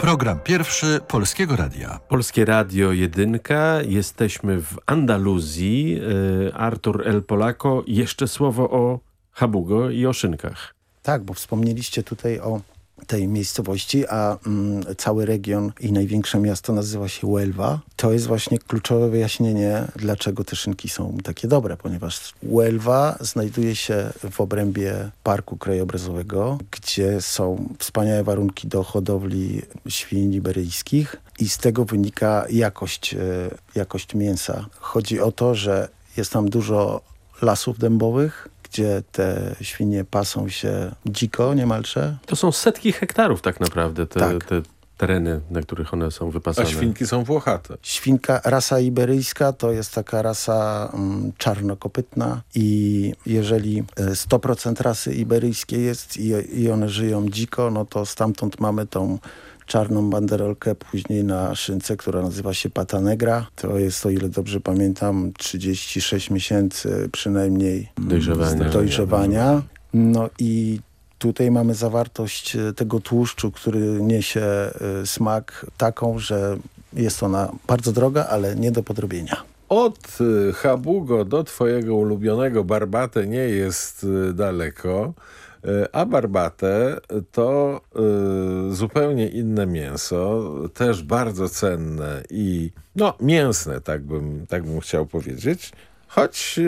Program pierwszy Polskiego Radia. Polskie Radio Jedynka. Jesteśmy w Andaluzji. Artur El Polaco. Jeszcze słowo o Habugo i o szynkach. Tak, bo wspomnieliście tutaj o tej miejscowości, a cały region i największe miasto nazywa się Huelva. To jest właśnie kluczowe wyjaśnienie, dlaczego te szynki są takie dobre, ponieważ Huelva znajduje się w obrębie parku krajobrazowego, gdzie są wspaniałe warunki do hodowli świń iberyjskich i z tego wynika jakość mięsa. Chodzi o to, że jest tam dużo lasów dębowych, gdzie te świnie pasą się dziko niemalże. To są setki hektarów tak naprawdę, Tak. te tereny, na których one są A wypasane. świnki są włochate. Świnka, rasa iberyjska to jest taka rasa czarnokopytna i jeżeli 100% rasy iberyjskiej jest i one żyją dziko, no to stamtąd mamy tą czarną banderolkę później na szynce, która nazywa się Pata Negra. To jest, o ile dobrze pamiętam, 36 miesięcy przynajmniej dojrzewania. No i tutaj mamy zawartość tego tłuszczu, który niesie smak taką, że jest ona bardzo droga, ale nie do podrobienia. Od Habugo do twojego ulubionego Barbate nie jest daleko, a Barbate to zupełnie inne mięso, też bardzo cenne i mięsne, tak bym chciał powiedzieć, choć